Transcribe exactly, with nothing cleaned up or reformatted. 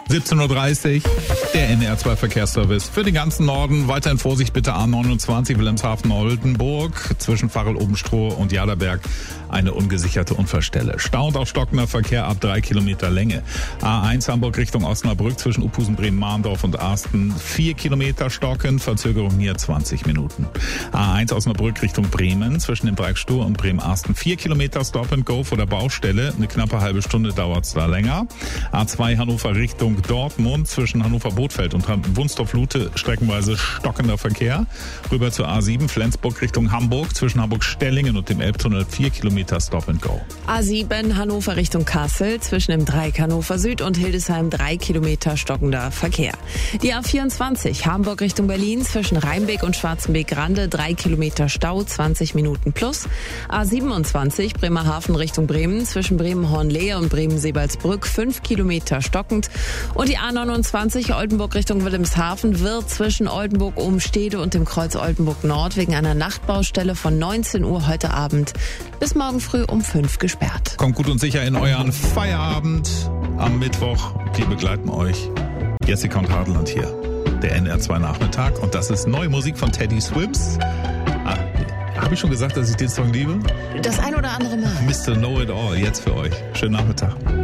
siebzehn Uhr dreißig, der N D R zwei Verkehrsservice für den ganzen Norden. Weiterhin Vorsicht bitte A neunundzwanzig Wilhelmshaven-Oldenburg zwischen Varel-Obenstroh und Jaderberg. Eine ungesicherte Unfallstelle. Stau und auch stockender Verkehr ab drei Kilometer Länge. A eins Hamburg Richtung Osnabrück zwischen Uphusen, Bremen-Mahndorf und Arsten. vier Kilometer stocken, Verzögerung hier zwanzig Minuten. A eins Osnabrück Richtung Bremen zwischen dem Dreieck Stur und Bremen-Arsten. vier Kilometer Stop and Go vor der Baustelle. Eine knappe halbe Stunde dauert es da länger. A zwei Hannover Richtung Dortmund zwischen Hannover-Bothfeld und Wunstorf-Lute streckenweise stockender Verkehr. Rüber zur A sieben Flensburg Richtung Hamburg zwischen Hamburg-Stellingen und dem Elbtunnel. vier Kilometer Stop and Go. A sieben Hannover Richtung Kassel zwischen dem Dreieck Hannover Süd und Hildesheim drei Kilometer stockender Verkehr. Die A vierundzwanzig Hamburg Richtung Berlin zwischen Rheinbeck und Schwarzenbeck-Rande drei Kilometer Stau, zwanzig Minuten plus. A siebenundzwanzig Bremerhaven Richtung Bremen zwischen Bremen-Hornlehe und Bremen-Sebalsbrück fünf Kilometer stockend. Und die A neunundzwanzig Oldenburg Richtung Wilhelmshaven wird zwischen Oldenburg-Obenstede und dem Kreuz Oldenburg Nord wegen einer Nachtbaustelle von neunzehn Uhr heute Abend bis morgen früh um fünf gesperrt. Kommt gut und sicher in euren Feierabend am Mittwoch. Wir begleiten euch. Jessica und Hadeland hier. Der N R zwei Nachmittag. Und das ist neue Musik von Teddy Swims. Ah, habe ich schon gesagt, dass ich den Song liebe? Das ein oder andere Mal. Mister Know It All, jetzt für euch. Schönen Nachmittag.